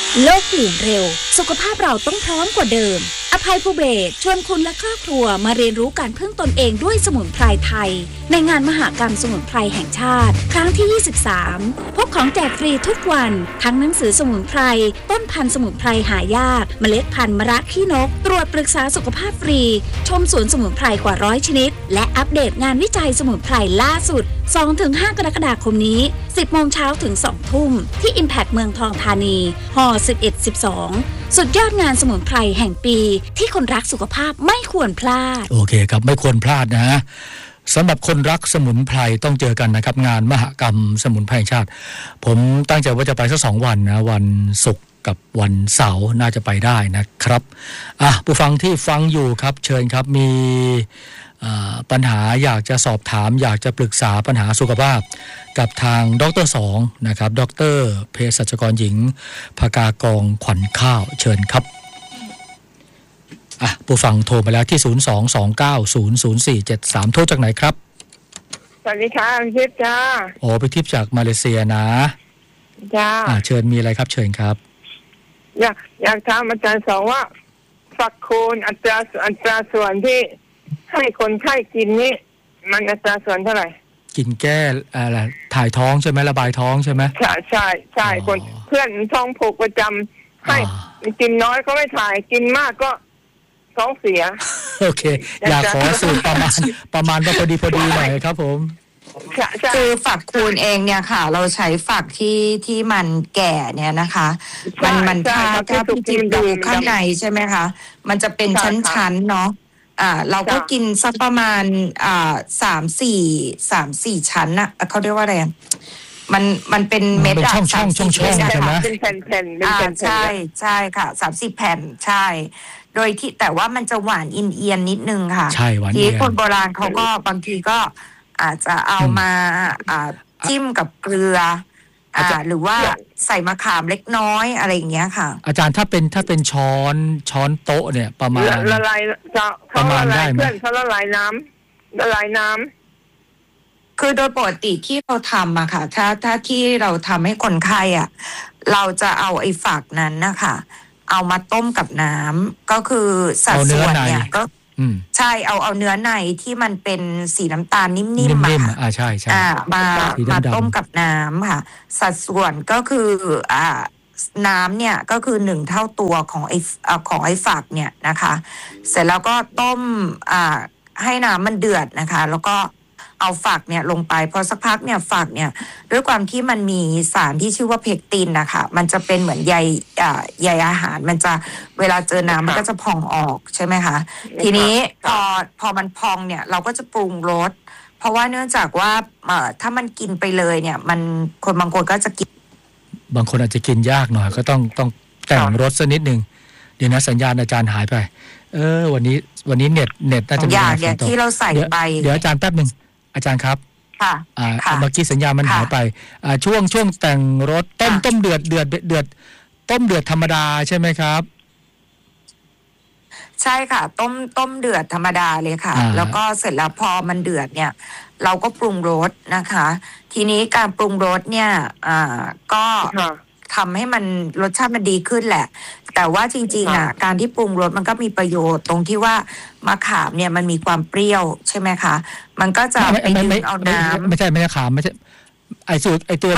โลกเปลี่ยนเร็วสุขภาพเราต้องพร้อมกว่าเดิมอภัยภูเบศรชวนคุณและครอบครัวมาเรียนรู้การพึ่งตนเองด้วยสมุนไพรไทยในงานมหกรรมสมุนไพรแห่งชาติครั้งที่ 23 พบของแจกฟรีทุกวันทั้งหนังสือสมุนไพรต้นพันธุ์สมุนไพรหายากเมล็ดพันธุ์มะระขี้นกตรวจปรึกษาสุขภาพฟรีชมสวนสมุนไพรกว่า100ชนิดและอัปเดตงานวิจัยสมุนไพรล่าสุด 2-5 กรกฎาคมนี้ 10 โมงเช้าถึง 2 ทุ่มที่ Impact เมืองทองธานีฮ11-12 สุดยอดงานสมุนไพรแห่งปีที่คนรักสุขภาพไม่ควรพลาดโอเคครับไม่ควรพลาดนะสำหรับคนรักสมุนไพรต้องเจอกันนะครับงานมหกรรมสมุนไพรแห่งชาติผมตั้งใจว่าจะไปสัก2 วันนะวันศุกร์กับวันเสาร์น่าจะไปได้นะครับผู้ฟังที่ฟังอยู่ครับเชิญครับมีปัญหาอยากจะสอบถามอยากจะปรึกษาปัญหาสุขภาพกับทางดร.2นะครับดร.เภสัชกรหญิงภกากองขวัญข้าวเชิญครับผู้ฟังโทรไปแล้วที่0229000473โทรจากไหนครับสวัสดีค่ะพี่ทิพย์จ้าพี่ทิพย์จากมาเลเซียนะจ้าเชิญมีอะไรครับเชิญครับอยากถามอาจารย์สองว่าฝักคูณอัตราส่วนที่ให้คนไข้กินนี่มันอัตราส่วนเท่าไหร่กินแก้อะไรถ่ายท้องใช่ไหมระบายท้องใช่ไหมใช่คนเพื่อนท้องผูกประจำให้กินน้อยก็ไม่ถ่ายกินมากก็ท้องเสียโอเคอยากขอสูตรประมาณว่าพอดีหน่อยครับผมคือฝักคูณเองเนี่ยค่ะเราใช้ฝักที่มันแก่เนี่ยนะคะมันถ้าพี่จิ๊บดูข้างในใช่ไหมคะมันจะเป็นชั้นๆเนาะเราก็กินสักประมาณ3-4 ชั้นนะเขาเรียกว่าอะไรมันเป็นเม็ดช่องใช่ไหมเป็นแผ่นใช่ค่ะ30 แผ่นใช่โดยที่แต่ว่ามันจะหวานอินเอียนนิดนึงค่ะใช่หวานที่คนโบราณเขาก็บางทีก็อาจจะเอามาจิ้มกับเกลือหรือว่าใส่มะขามเล็กน้อยอะไรอย่างเงี้ยค่ะอาจารย์ถ้าเป็นช้อนโต๊ะเนี่ยประมาณละลายประมาณได้ไหมเขาละลายน้ำคือโดยปกติที่เราทำอะค่ะถ้าที่เราทำให้คนไข้เราจะเอาไอ้ฝักนั้นนะคะเอามาต้มกับน้ำก็คือสัดส่วนเนี่ยก็ใช่เอาเนื้อในที่มันเป็นสีน้ำตาลนิ่มๆค่ะใช่มาต้มกับน้ำค่ะสัดส่วนก็คือน้ำเนี่ยก็คือ1 เท่าตัวของไอ้ฝักเนี่ยนะคะเสร็จแล้วก็ต้มให้น้ำมันเดือดนะคะแล้วก็เอาฝักเนี่ยลงไปพอสักพักเนี่ยฝักเนี่ยด้วยความที่มันมีสารที่ชื่อว่าเพกตินนะคะมันจะเป็นเหมือนใยอาหารมันจะเวลาเจอน้ำมันก็จะพองออกใช่ไหมคะทีนี้พอมันพองเนี่ยเราก็จะปรุงรสเพราะว่าเนื่องจากว่าถ้ามันกินไปเลยเนี่ยมันคนบางคนก็จะกินบางคนอาจจะกินยากหน่อยก็ต้องแต่งรสสักนิดนึงเดี๋ยวนะสัญญาณอาจารย์หายไปวันนี้เน็ตน่าจะมีอย่างที่เราใส่ไปเดี๋ยวอาจารย์แป๊บนึงอาจารย์ครับค่ะเมื่อกี้สัญญาณมันหายไปช่วงแต่งรสต้มเดือดต้มเดือดธรรมดาใช่ไหมครับใช่ค่ะต้มเดือดธรรมดาเลยค่ะแล้วก็เสร็จแล้วพอมันเดือดเนี่ยเราก็ปรุงรสนะคะทีนี้การปรุงรสเนี่ยก็ทำให้มันรสชาติมันดีขึ้นแหละแต่ว่าจริงๆการที่ปรุงรสมันก็มีประโยชน์ตรงที่ว่ามะขามเนี่ยมันมีความเปรี้ยวใช่ไหมคะมันก็จะไปดึงเอาน้ำไม่ใช่มะขามไม่ใช่ไอสูตรไอตัว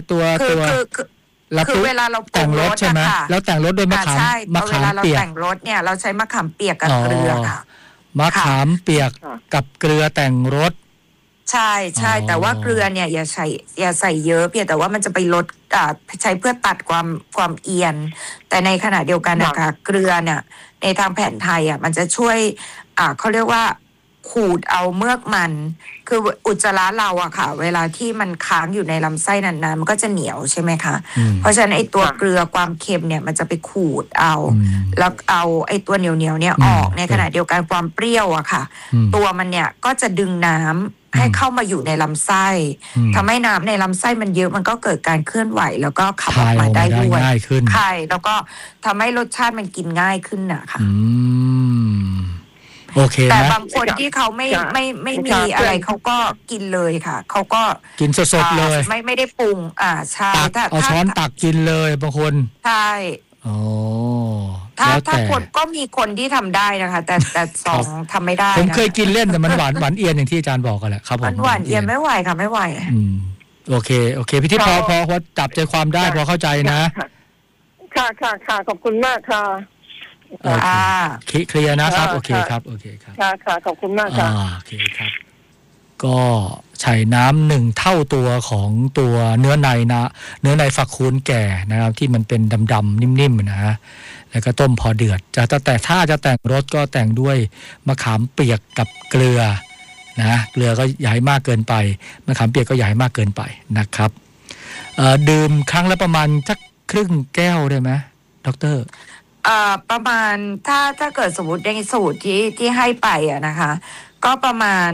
คือเวลาเราแต่งรสใช่ไหมแล้วแต่งรสด้วยมะขามเวลาเราแต่งรสเนี่ยเราใช้มะขามเปียกกับเกลือค่ะมะขามเปียกกับเกลือแต่งรสใช่แต่ว่าเกลือเนี่ยอย่าใส่เยอะเพียงแต่ว่ามันจะไปลดใช้เพื่อตัดความเอียนแต่ในขณะเดียวกันนะคะเกลือเนี่ยในทางแผนไทยมันจะช่วยเขาเรียกว่าขูดเอาเมือกมันคืออุจจาระเราค่ะเวลาที่มันค้างอยู่ในลำไส้นานๆมันก็จะเหนียวใช่ไหมคะเพราะฉะนั้นไอ้ตัวเกลือความเค็มเนี่ยมันจะไปขูดเอาแล้วเอาไอ้ตัวเหนียวเนี่ยออกในขณะเดียวกันความเปรี้ยวค่ะตัวมันเนี่ยก็จะดึงน้ำให้เข้ามาอยู่ในลำไส้ทำให้น้ำในลำไส้มันเยอะมันก็เกิดการเคลื่อนไหวแล้วก็ขับออกมาได้ด้วยใช่แล้วก็ทำให้รสชาติมันกินง่ายขึ้นนะคะโอเคแต่นะบางคนที่เขาไม่มีอะไรเขาก็กินเลยค่ะเขาก็กินสดๆเลยไม่ได้ปรุงใช่ตักเอาช้อนตักกินเลยบางคนใช่อ๋อถ้าคนก็มีคนที่ทำได้นะคะแต่สองทำไม่ได้ผมเคยกินเล่นแต่มันหวานเอียนอย่างที่อาจารย์บอกกันแหละครับผมมันหวานเอียนไม่ไหวค่ะไม่ไหวโอเคพี่ที่พอจับใจความได้พอเข้าใจนะค่ะขอบคุณมากค่ะเคลียร์นะครับโอเคครับค่ะขอบคุณมากค่ะโอเคครับก็ใช้น้ำ1 เท่าตัวของตัวเนื้อในฝักคูนแก่นะครับที่มันเป็นดำๆนิ่มๆนะฮะแล้วก็ต้มพอเดือดแต่ถ้าจะแต่งรสก็แต่งด้วยมะขามเปียกกับเกลือนะเกลือก็อย่าให้มากเกินไปมะขามเปียกก็อย่าให้มากเกินไปนะครับดื่มครั้งละประมาณสักครึ่งแก้วได้ไหมดร. ประมาณถ้าเกิดสมมติในสูตรที่ให้ไปนะคะก็ประมาณ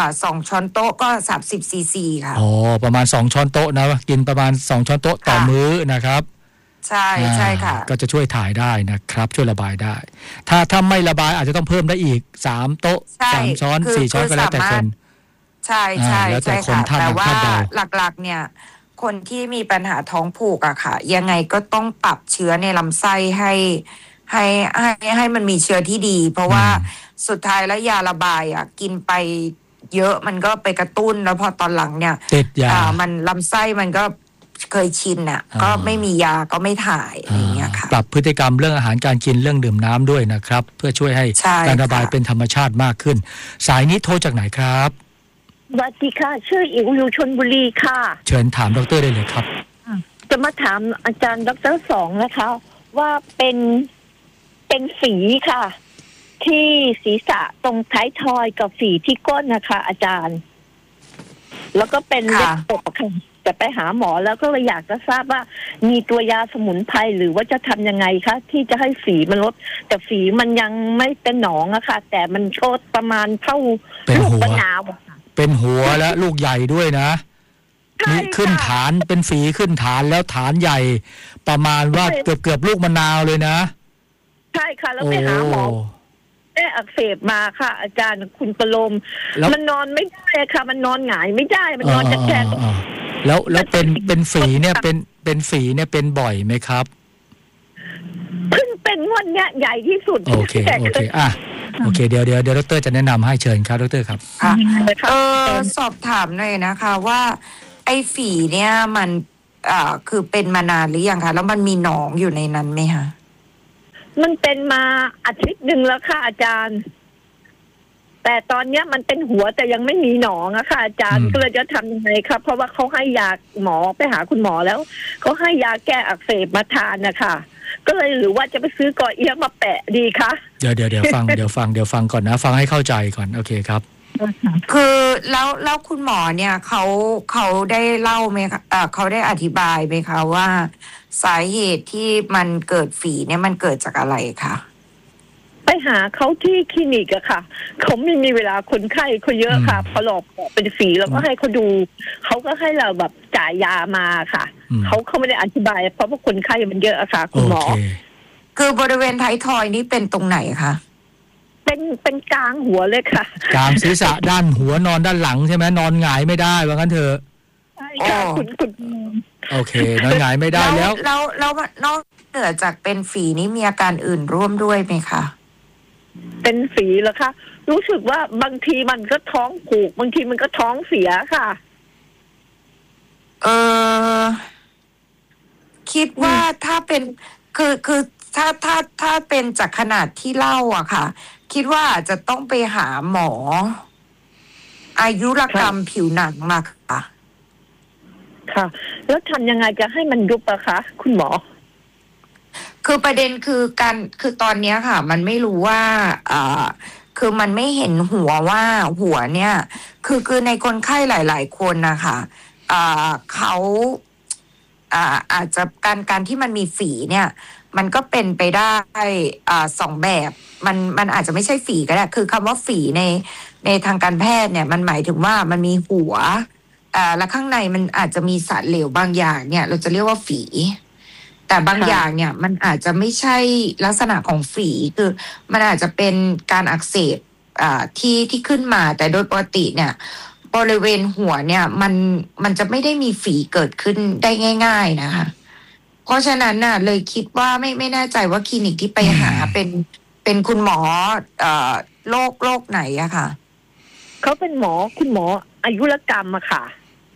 2 ช้อนโต๊ะก็30 ซีซีค่ะประมาณ2 ช้อนโต๊ะนะกินประมาณ2 ช้อนโต๊ะต่อมื้อนะครับใช่ค่ะก็จะช่วยถ่ายได้นะครับช่วยระบายได้ถ้าไม่ระบายอาจจะต้องเพิ่มได้อีก3 โต๊ะ3 ช้อน4 ช้อนก็แล้วแต่คนใช่แล้วแต่คนแต่ว่าหลักๆเนี่ยคนที่มีปัญหาท้องผูกอะค่ะยังไงก็ต้องปรับเชื้อในลำไส้ให้มันมีเชื้อที่ดีเพราะว่าสุดท้ายแล้วยาระบายกินไปเยอะมันก็ไปกระตุ้นแล้วพอตอนหลังเนี่ยติดยามันลำไส้มันก็เคยชินก็ไม่มียาก็ไม่ถ่ายอย่างเงี้ยค่ะปรับพฤติกรรมเรื่องอาหารการกินเรื่องดื่มน้ำด้วยนะครับเพื่อช่วยให้การระบายเป็นธรรมชาติมากขึ้นสายนี้โทรจากไหนครับสวัสดีค่ะชื่ออิ๋วอยู่ชลบุรีค่ะเชิญถามดร.ได้เลยครับจะมาถามอาจารย์ดร.สองนะคะว่าเป็นฝีค่ะที่ศีรษะตรงท้ายทอยกับฝีที่ก้นนะคะอาจารย์แล้วก็เป็นเล็บปกค่ะจะไปหาหมอแล้วก็เลยอยากจะทราบว่ามีตัวยาสมุนไพรหรือว่าจะทำยังไงคะที่จะให้ฝีมันลดแต่ฝีมันยังไม่เป็นหนองอะค่ะแต่มันโชดประมาณเท่าลูกมะนาวเป็นหัวและลูกใหญ่ด้วยนะนี่ขึ้นฐานเป็นฝีขึ้นฐานแล้วฐานใหญ่ประมาณว่าเกือบลูกมะนาวเลยนะใช่ค่ะแล้วไปหาหมออักเสบมาค่ะอาจารย์คุณประโลมมันนอนไม่ได้ค่ะมันนอนหงายไม่ได้มันนอนจะแข็งแล้วเป็นฝีเนี่ยเป็นฝีเนี่ยเป็นบ่อยไหมครับเพิ่งเป็นวันเนี้ยใหญ่ที่สุดโอเคโอเคเดี๋ยวดร.จะแนะนำให้เชิญครับดร.ครับสอบถามหน่อยนะคะว่าไอ้ฝีเนี่ยมันคือเป็นมานานหรือยังคะแล้วมันมีหนองอยู่ในนั้นไหมคะมันเป็นมาอาทิตย์หนึ่งแล้วค่ะอาจารย์แต่ตอนเนี้ยมันเป็นหัวแต่ยังไม่มีหนองอะค่ะอาจารย์ก็เลยจะทำยังไงครับเพราะว่าเขาให้ยาหมอไปหาคุณหมอแล้วเขาให้ยาแก้อักเสบมาทานนะคะก็เลยหรือว่าจะไปซื้อกอเอี๊ยะมาแปะดีคะเดี๋ยวฟังก่อนนะฟังให้เข้าใจก่อนโอเคครับคือแล้วคุณหมอเนี่ยเขาได้เล่าไหมคะเขาได้อธิบายไหมคะว่าสาเหตุที่มันเกิดฝีเนี่ยมันเกิดจากอะไรคะไปหาเขาที่คลินิกอะค่ะเขาไม่มีเวลาคนไข้เขาเยอะค่ะพอหลอกเป็นฝีแล้วก็ให้เขาดูเขาก็ให้เราแบบจ่ายยามาค่ะเขาไม่ได้อธิบายเพราะว่าคนไข้มันเยอะอะค่ะคุณหมอคือบริเวณท้ายทอยนี่เป็นตรงไหนคะเป็นกลางหัวเลยค่ะกลางศีรษะด้านหัวนอนด้านหลังใช่ไหมนอนหงายไม่ได้ว่างั้นเถอะใช่ค่ะคุณโอเคนอนหงายไม่ได้แล้วนอกเหนือจากเป็นฝีนี้มีอาการอื่นร่วมด้วยไหมคะเป็นฝีเหรอคะรู้สึกว่าบางทีมันก็ท้องผูกบางทีมันก็ท้องเสียค่ะคิดว่าถ้าเป็นคือถ้าเป็นจากขนาดที่เล่าอะค่ะคิดว่าจะต้องไปหาหมออายุรกรรมผิวหนังมาค่ะแล้วทำยังไงจะให้มันยุบอะคะคุณหมอคือประเด็นคือตอนนี้ค่ะมันไม่รู้ว่าคือมันไม่เห็นหัวว่าหัวเนี่ยคือในคนไข้หลายๆคนนะคะเขาอาจจะการที่มันมีฝีเนี่ยมันก็เป็นไปได้2 แบบมันอาจจะไม่ใช่ฝีก็ได้คือคำว่าฝีในทางการแพทย์เนี่ยมันหมายถึงว่ามันมีหัวและข้างในมันอาจจะมีสารเหลวบางอย่างเนี่ยเราจะเรียกว่าฝีแต่บางอย่างเนี่ยมันอาจจะไม่ใช่ลักษณะของฝีคือมันอาจจะเป็นการอักเสบที่ขึ้นมาแต่โดยปกติเนี่ยบริเวณหัวเนี่ยมันจะไม่ได้มีฝีเกิดขึ้นได้ง่ายๆนะคะเพราะฉะนั้นน่ะเลยคิดว่าไม่แน่ใจว่าคลินิกที่ไปหาเป็นคุณหมอโรคไหนอะค่ะเขาเป็นคุณหมออายุรกรรมอะค่ะ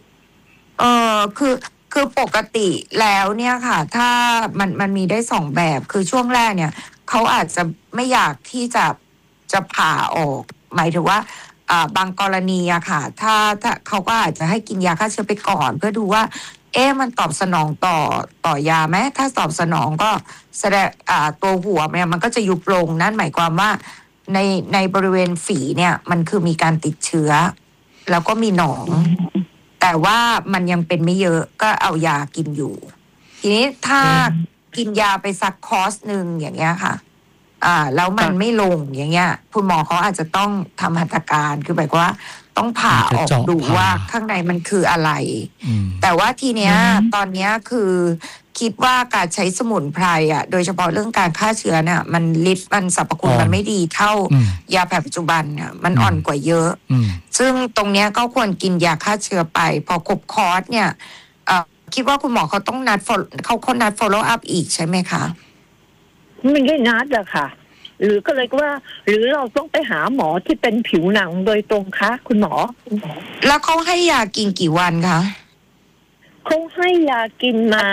คือปกติแล้วเนี่ยค่ะถ้ามันมีได้2แบบคือช่วงแรกเนี่ยเขาอาจจะไม่อยากที่จะผ่าออกหมายถึงว่าบางกรณีอะค่ะถ้าเขาก็อาจจะให้กินยาฆ่าเชื้อไปก่อนเพื่อดูว่ามันตอบสนองต่อยาไหมถ้าตอบสนองก็แสดงตัวหัวเนี่ยมันก็จะยุบลงนั่นหมายความว่าในบริเวณฝีเนี่ยมันคือมีการติดเชื้อแล้วก็มีหนองแต่ว่ามันยังเป็นไม่เยอะก็เอายากินอยู่ทีนี้ถ้ากินยาไปสักคอร์สนึงอย่างเงี้ยค่ะแล้วมันไม่ลงอย่างเงี้ยคุณหมอเขาอาจจะต้องทำหัตถการคือหมายความว่าต้องผ่าออกดูว่าข้างในมันคืออะไรแต่ว่าทีเนี้ยตอนเนี้ยคือคิดว่าการใช้สมุนไพรโดยเฉพาะเรื่องการฆ่าเชื้อเนี่ยมันฤทธิ์มันสรรพคุณมันไม่ดีเท่ายาแผนปัจจุบันเนี่ยมันอ่อนกว่าเยอะซึ่งตรงเนี้ยก็ควรกินยาฆ่าเชื้อไปพอครบคอร์สเนี่ยคิดว่าคุณหมอเขาต้องนัดเขานัด follow up อีกใช่ไหมคะไม่ได้นัดอะค่ะหรือก็เลยว่าหรือเราต้องไปหาหมอที่เป็นผิวหนังโดยตรงคะคุณหมอแล้วเขาให้ยากินกี่วันคะเขาให้ยากินมา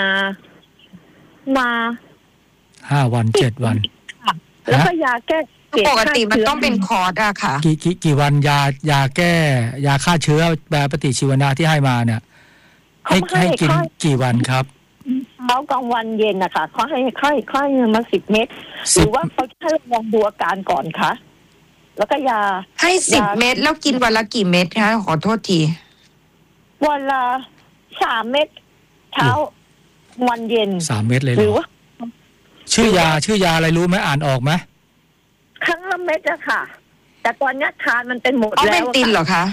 5 วัน7 วันแล้วก็ยาแก้ปกติมันต้องเป็นคอร์สอะค่ะกี่วันยาแก้ยาฆ่าเชื้อแบบปฏิชีวนะที่ให้มาเนี่ยให้กินกี่วันครับเช้ากลางวันเย็นนะคะเขาให้ค่อยมา10 เม็ดหรือว่าเขาให้ลองดูอาการก่อนคะแล้วก็ยาให้10 เม็ดแล้วกินวันละกี่เม็ดคะขอโทษทีวันละ3 เม็ดเช้าวันเย็น 3 เม็ดเลยหรือว่าชื่อยาอะไรรู้ไหมอ่านออกไหมครั้งละเม็ดอะค่ะแต่ตอนนี้ทานมันเป็นหมดแล้วเป็นตินเหรอคะ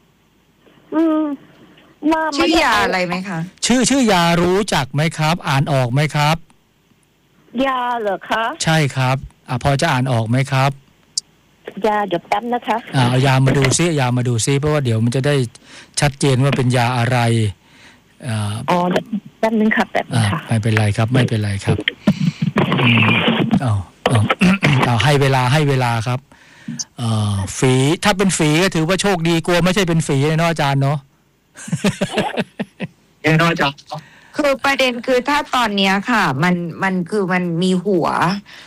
ชื่อยาอะไรไหมคะชื่อยารู้จักไหมครับอ่านออกไหมครับยาเหรอคะใช่ครับพอจะอ่านออกไหมครับยาเดี๋ยวแป๊บนะคะเอายามาดูซิเพราะว่าเดี๋ยวมันจะได้ชัดเจนว่าเป็นยาอะไรแป๊บนึงค่ะไม่เป็นไรครับเอาให้เวลาครับฝีถ้าเป็นฝีก็ถือว่าโชคดีกลัวไม่ใช่เป็นฝีเนาะอาจารย์เนาะยังน้อยจังคือประเด็นคือถ้าตอนนี้ค่ะมันคือมันมีหัว